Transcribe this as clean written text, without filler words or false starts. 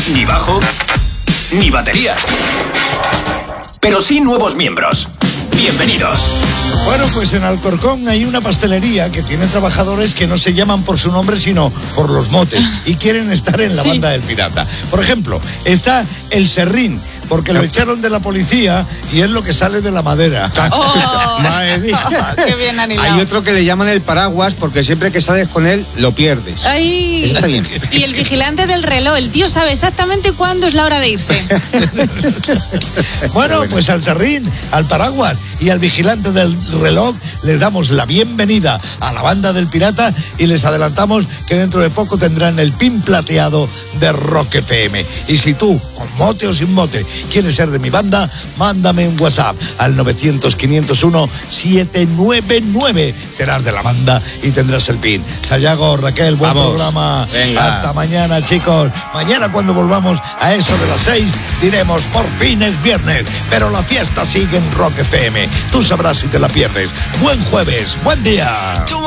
ni bajo, ni batería. Pero sí nuevos miembros. Bienvenidos. Bueno, pues en Alcorcón hay una pastelería que tiene trabajadores que no se llaman por su nombre, sino por los motes, y quieren estar en la banda del pirata. Por ejemplo, está el Serrín, porque lo echaron de la policía y es lo que sale de la madera. ¡Oh! Madre mía. ¡Qué bien anilado! Hay otro que le llaman el paraguas porque siempre que sales con él lo pierdes. ¡Ay! Eso está bien. Y el vigilante del reloj, el tío sabe exactamente cuándo es la hora de irse. Bueno, pues al Serrín, al paraguas y al vigilante del reloj les damos la bienvenida a la banda del pirata y les adelantamos que dentro de poco tendrán el pin plateado de Rock FM. Y si tú, con mote o sin mote, quieres ser de mi banda, mándame un WhatsApp al 900-501-799. Serás de la banda y tendrás el pin. Sayago, Raquel, buen programa. Venga. Hasta mañana, chicos. Mañana cuando volvamos a eso de las 6, diremos por fin es viernes, pero la fiesta sigue en Rock FM. Tú sabrás si te la pierdes. Buen jueves, buen día.